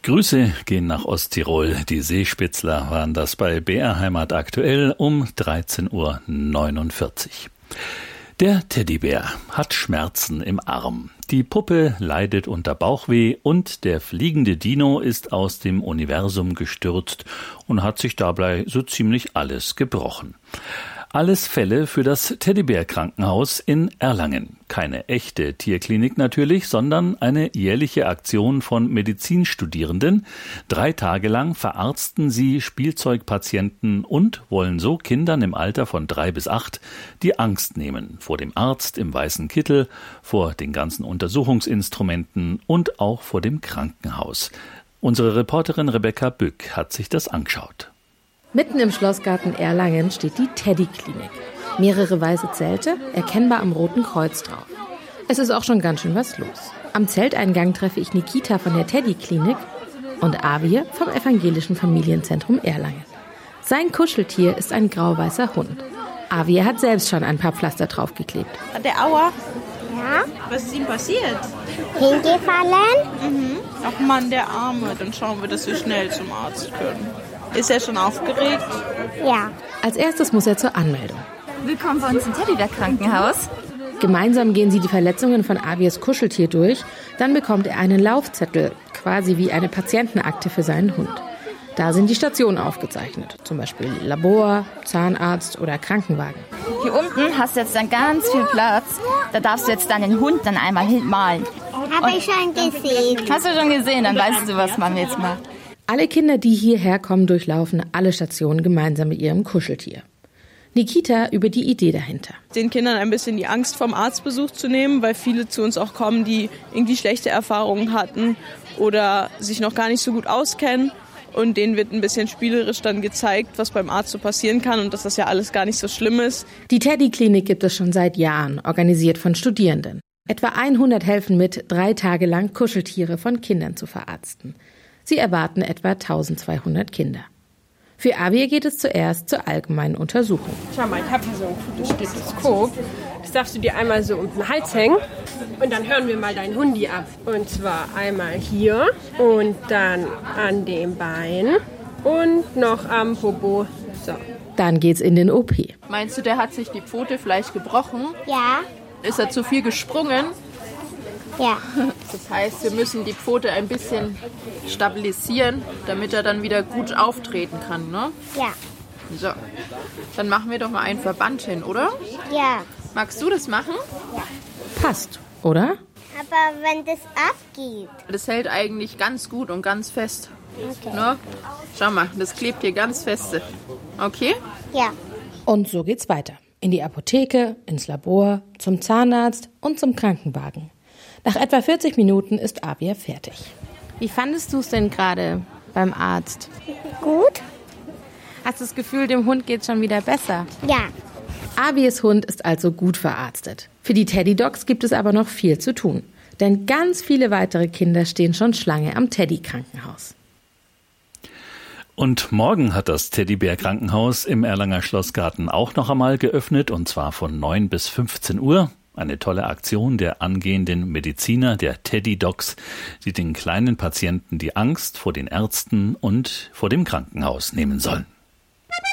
Grüße gehen nach Osttirol. Die Seespitzler waren das bei BR Heimat aktuell um 13:49 Uhr. Der Teddybär hat Schmerzen im Arm. Die Puppe leidet unter Bauchweh und der fliegende Dino ist aus dem Universum gestürzt und hat sich dabei so ziemlich alles gebrochen. Alles Fälle für das Teddybär-Krankenhaus in Erlangen. Keine echte Tierklinik natürlich, sondern eine jährliche Aktion von Medizinstudierenden. 3 Tage lang verarzten sie Spielzeugpatienten und wollen so Kindern im Alter von 3 bis 8 die Angst nehmen vor dem Arzt im weißen Kittel, vor den ganzen Untersuchungsinstrumenten und auch vor dem Krankenhaus. Unsere Reporterin Rebecca Bück hat sich das angeschaut. Mitten im Schlossgarten Erlangen steht die Teddy-Klinik. Mehrere weiße Zelte, erkennbar am Roten Kreuz drauf. Es ist auch schon ganz schön was los. Am Zelteingang treffe ich Nikita von der Teddy-Klinik und Avir vom Evangelischen Familienzentrum Erlangen. Sein Kuscheltier ist ein grau-weißer Hund. Avir hat selbst schon ein paar Pflaster draufgeklebt. Hat der Aua? Ja. Was ist ihm passiert? Hingefallen? Ach Mann, der Arme. Dann schauen wir, dass wir schnell zum Arzt können. Ist er schon aufgeregt? Ja. Als erstes muss er zur Anmeldung. Willkommen bei uns im Teddybär-Krankenhaus. Gemeinsam gehen sie die Verletzungen von Avirs Kuscheltier durch. Dann bekommt er einen Laufzettel, quasi wie eine Patientenakte für seinen Hund. Da sind die Stationen aufgezeichnet, zum Beispiel Labor, Zahnarzt oder Krankenwagen. Hier unten hast du jetzt dann ganz viel Platz. Da darfst du jetzt dann den Hund dann einmal hinmalen. Habe ich schon gesehen. Hast du schon gesehen? Dann weißt du, was man jetzt macht. Alle Kinder, die hierher kommen, durchlaufen alle Stationen gemeinsam mit ihrem Kuscheltier. Nikita über die Idee dahinter. Den Kindern ein bisschen die Angst vom Arztbesuch zu nehmen, weil viele zu uns auch kommen, die irgendwie schlechte Erfahrungen hatten oder sich noch gar nicht so gut auskennen. Und denen wird ein bisschen spielerisch dann gezeigt, was beim Arzt so passieren kann und dass das ja alles gar nicht so schlimm ist. Die Teddy-Klinik gibt es schon seit Jahren, organisiert von Studierenden. Etwa 100 helfen mit, 3 Tage lang Kuscheltiere von Kindern zu verarzten. Sie erwarten etwa 1200 Kinder. Für Avir geht es zuerst zur allgemeinen Untersuchung. Schau mal, ich habe hier so ein gutes Stethoskop. Das darfst du dir einmal so um den Hals hängen. Und dann hören wir mal deinen Hundi ab. Und zwar einmal hier und dann an dem Bein und noch am Popo. So. Dann geht's in den OP. Meinst du, der hat sich die Pfote vielleicht gebrochen? Ja. Ist er zu viel gesprungen? Ja. Das heißt, wir müssen die Pfote ein bisschen stabilisieren, damit er dann wieder gut auftreten kann, ne? Ja. So, dann machen wir doch mal einen Verband hin, oder? Ja. Magst du das machen? Passt, oder? Aber wenn das abgeht. Das hält eigentlich ganz gut und ganz fest. Okay. Ne? Schau mal, das klebt hier ganz feste. Okay? Ja. Und so geht's weiter. In die Apotheke, ins Labor, zum Zahnarzt und zum Krankenwagen. Nach etwa 40 Minuten ist Avir fertig. Wie fandest du es denn gerade beim Arzt? Gut? Hast du das Gefühl, dem Hund geht schon wieder besser? Ja. Avirs Hund ist also gut verarztet. Für die Teddy-Dogs gibt es aber noch viel zu tun. Denn ganz viele weitere Kinder stehen schon Schlange am Teddy-Krankenhaus. Und morgen hat das Teddybär-Krankenhaus im Erlanger Schlossgarten auch noch einmal geöffnet, und zwar von 9 bis 15 Uhr. Eine tolle Aktion der angehenden Mediziner, der Teddy-Docs, die den kleinen Patienten die Angst vor den Ärzten und vor dem Krankenhaus nehmen sollen.